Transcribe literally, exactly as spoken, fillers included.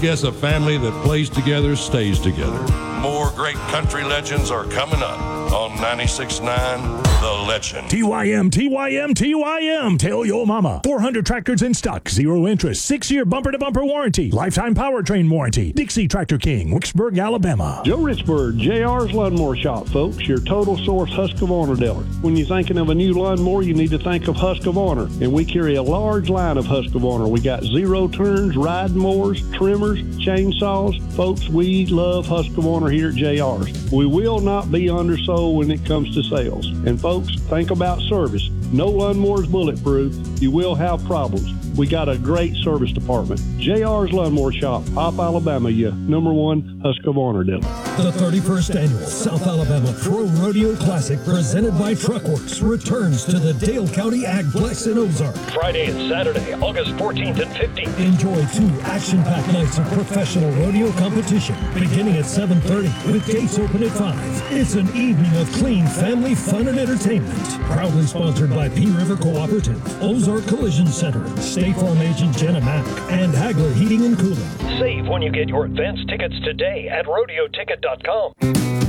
guess a family that plays together stays together. More great country legends are coming up on ninety-six point nine The Legend. T Y M, T Y M, T Y M. Tell your mama. four hundred tractors in stock. Zero interest. Six-year bumper-to-bumper warranty. Lifetime powertrain warranty. Dixie Tractor King, Wicksburg, Alabama. Joe Richburg, J R's Lawnmower Shop, folks. Your total source Husqvarna dealer. When you're thinking of a new lawnmower, you need to think of Husqvarna. And we carry a large line of Husqvarna. We got zero turns, ride mowers, trimmers, chainsaws. Folks, we love Husqvarna here at J R's. We will not be undersold when it comes to sales. And folks, think about service. No lawnmower is bulletproof. You will have problems. We got a great service department. J R's Lawnmower Shop, Pop, Alabama, your number one Husqvarna dealer. The thirty-first Annual South Alabama Pro Rodeo Classic, presented by Truckworks, returns to the Dale County Agplex in Ozark. Friday and Saturday, August fourteenth and fifteenth. Enjoy two action-packed nights of professional rodeo competition, beginning at seven thirty, with gates open at five. It's an evening of clean family fun and entertainment. Proudly sponsored by Pea River Cooperative, Ozark Collision Center, State Farm agent Jenna Mack, and Hagler Heating and Cooling. Save when you get your advance tickets today at rodeo ticket dot com.